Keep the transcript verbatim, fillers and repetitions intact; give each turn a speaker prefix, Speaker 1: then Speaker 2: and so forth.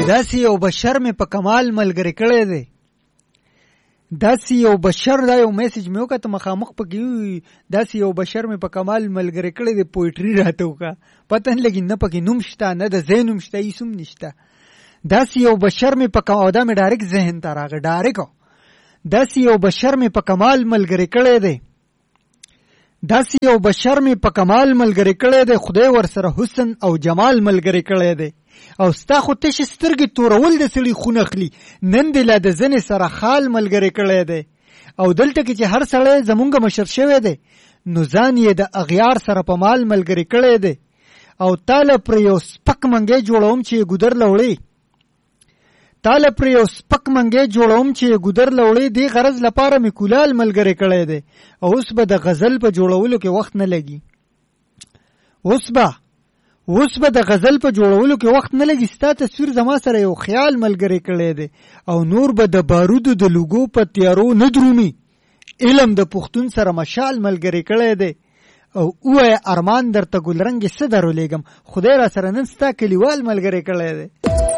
Speaker 1: داسې یو بشر مې په کمال ملګری کړی دی. داسې یو بشر، دا یو میسج مې وکړه مخامخ پکې وي، داسې یو بشر مې په کمال ملګری کړی دی. پویټري راته وکړه، پته نه لګي، نه پکې نوم شته نه د ځای نوم شته، هیڅ هم نشته. داسې یو بشر مې په کمال، دا مې ډایرکټ ذهن ته راغی، ډایرکټ داسې یو بشر مې په کمال ملګری کړی دی. داسې یو بشر مې په کمال ملګری کړی دی، خدای ورسره حسن او جمال ملګری کړی دی. او ستا خو تشې سترګې تورول د سړي خون اخلي، نن دې لا د زنې سره خال ملګری کړی دی. او دلته کې چې هر سړی زمونږ مشر شوی دی، نو ځان یې د اغیار سره په مال ملګری کړی دی. او تاله پر یو سپک منګی جوړوم چې ګودر لوړی، تاله پر یو سپک منګی جوړوم چې ګودر لوړی، دی غرض لپاره مې کولال ملګری کړی دی. او اوس به د غزل په جوړولو کې وخت نه لګي، اوس به اوس به د غزل په جوړولو کې وخت نه لګي. ستا تصویر زما سره یو خیال ملګری کړی دی. او نور به د بارودو د لوګو په تیارو نه درومي، علم د پښتون سره مشال ملګری کړی دی. او اوه ارمان درته ګلرنګ څه درولېږم، خدای را سره نن ستا کلیوال ملګری کړی دی.